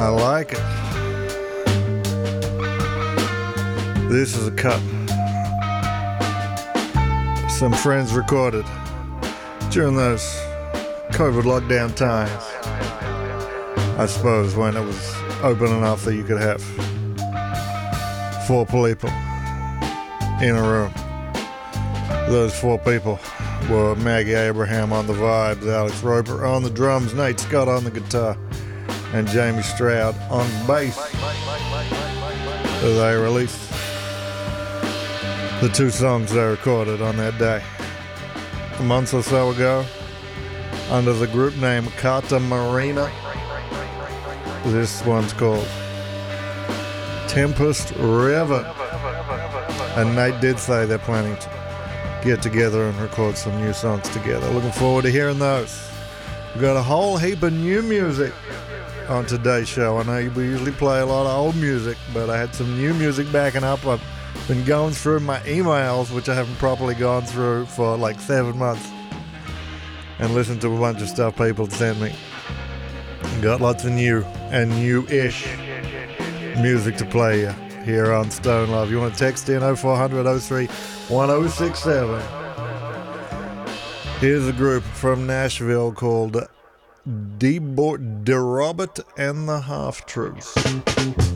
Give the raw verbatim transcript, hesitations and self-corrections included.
I like it. This is a cut some friends recorded during those COVID lockdown times, I suppose, when it was open enough that you could have four people in a room. Those four people were Maggie Abraham on the vibes, Alex Roper on the drums, Nate Scott on the guitar, and Jamie Stroud on bass. They released the two songs they recorded on that day a month or so ago under the group name Carta Marina. This one's called Tempest River, and Nate did say they're planning to get together and record some new songs together. Looking forward to hearing those. We've got a whole heap of new music on today's show. I know we usually play a lot of old music, but I had some new music backing up. I've been going through my emails, which I haven't properly gone through for like seven months, and listened to a bunch of stuff people sent me. Got lots of new and new-ish music to play you here on Stone Love. You want to text in oh four hundred oh three one oh six seven. Here's a group from Nashville called De, Bo- De Robert and the Half Truths.